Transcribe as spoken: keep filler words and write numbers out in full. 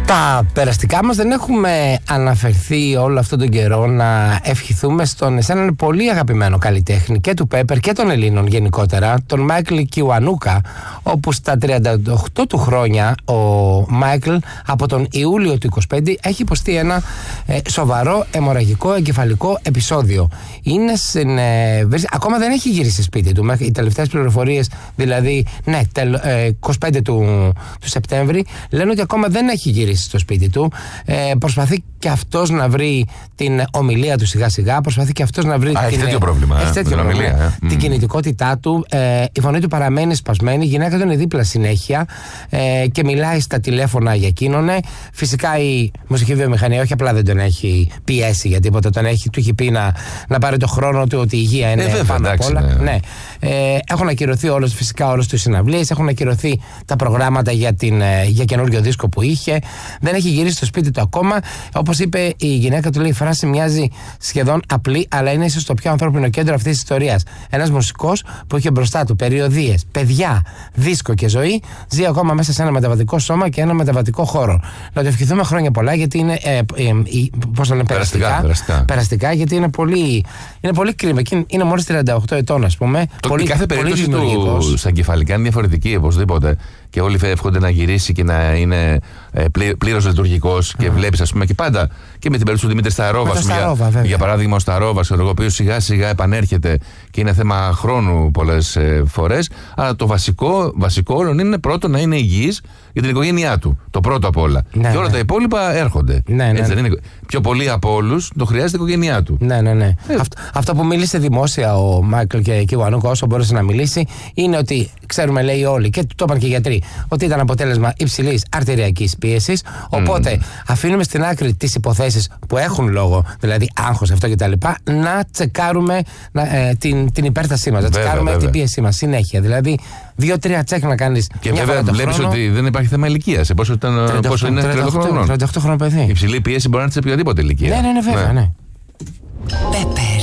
Στα περαστικά μας δεν έχουμε αναφερθεί όλο αυτόν τον καιρό να ευχηθούμε στον σε έναν πολύ αγαπημένο καλλιτέχνη και του Πέπερ και των Ελλήνων γενικότερα, τον Μάικλ Κιουανούκα, όπου στα τριάντα οκτώ του χρόνια ο Μάικλ από τον Ιούλιο του είκοσι πέντε έχει υποστεί ένα ε, σοβαρό αιμορραγικό εγκεφαλικό επεισόδιο. Είναι στην, ε, ακόμα δεν έχει γυρίσει σπίτι του. Οι τελευταίες πληροφορίες, δηλαδή, ναι, τελ, ε, είκοσι πέντε του, του Σεπτέμβρη, λένε ότι ακόμα δεν έχει γυρίσει στο σπίτι του. Ε, προσπαθεί και αυτός να βρει την ομιλία του σιγά σιγά. Προσπαθεί και αυτός να βρει. Α, την, έχει τέτοιο πρόβλημα. Έχει τέτοιο ε, πρόβλημα. Ομιλία, ε. Την Mm. κινητικότητά του. Ε, η φωνή του παραμένει σπασμένη. Η γυναίκα του είναι δίπλα συνέχεια ε, και μιλάει στα τηλέφωνα για εκείνον. Φυσικά η μουσική βιομηχανία όχι απλά δεν τον έχει πιέσει για τίποτα. Τον έχει, του έχει πει να, να πάρει το χρόνο του, ότι η υγεία είναι ε, πάνω απ' όλα. Ναι. Ναι. Ε, έχουν ακυρωθεί όλες, φυσικά όλες τις συναυλίες. Έχουν ακυρωθεί τα προγράμματα για, την, για καινούριο δίσκο που είχε. Δεν έχει γυρίσει στο σπίτι του ακόμα. Όπως είπε η γυναίκα του, λέει, η φράση μοιάζει σχεδόν απλή, αλλά είναι ίσως το πιο ανθρώπινο κέντρο αυτής της ιστορίας. Ένας μουσικός που είχε μπροστά του περιοδίες, παιδιά, δίσκο και ζωή, ζει ακόμα μέσα σε ένα μεταβατικό σώμα και ένα μεταβατικό χώρο. Να του ευχηθούμε χρόνια πολλά, γιατί είναι. Ε, ε, ε, πώς το λένε, περαστικά, περαστικά. περαστικά, γιατί είναι πολύ, είναι πολύ κρίμα. Είναι μόλις τριάντα οκτώ ετών, ας πούμε. Το, πολύ, η κάθε πολύ περίπτωση του στα κεφαλικά είναι διαφορετική οπωσδήποτε. Και όλοι εύχονται να γυρίσει και να είναι πλήρως λειτουργικός. Και βλέπεις, ας πούμε, και πάντα και με την περίπτωση του Δημήτρη Σταρόβα, για, για παράδειγμα, ο Σταρόβας, ο οποίος σιγά σιγά επανέρχεται και είναι θέμα χρόνου πολλές ε, φορές. Αλλά το βασικό, βασικό όλων είναι πρώτο να είναι υγιής για την οικογένειά του. Το πρώτο απ' όλα. Ναι, και όλα ναι. τα υπόλοιπα έρχονται. Ναι, ναι, Έτσι, ναι. δεν είναι, πιο πολύ από όλους το χρειάζεται η οικογένειά του. Ναι, ναι, ναι. Ε. Αυτό, αυτό που μίλησε δημόσια ο Μάικλ και η Κιουανούκα, όσο μπορούσε να μιλήσει, είναι ότι ξέρουμε, λέει, όλοι, και το είπαν και οι γιατροί, ότι ήταν αποτέλεσμα υψηλής αρτηριακής πίεσης. Οπότε mm. αφήνουμε στην άκρη τις υποθέσεις που έχουν λόγο, δηλαδή άγχος, αυτό κτλ., να τσεκάρουμε να, ε, την, την υπέρτασή μας, να βέβαια, τσεκάρουμε βέβαια. την πίεσή μας συνέχεια. Δηλαδή, δύο-τρία τσεκ να κάνεις. Και μια βέβαια βλέπεις ότι δεν υπάρχει θέμα ηλικίας. Πόσο, ήταν, τριάντα οκτώ, πόσο είναι τριάντα οκτώ, τριάντα οκτώ χρόνων. τριάντα οκτώ χρόνο παιδί. Η υψηλή πίεση μπορεί να είναι σε οποιαδήποτε ηλικία. Ναι, ναι, ναι, βέβαια, ναι. Πέπερ.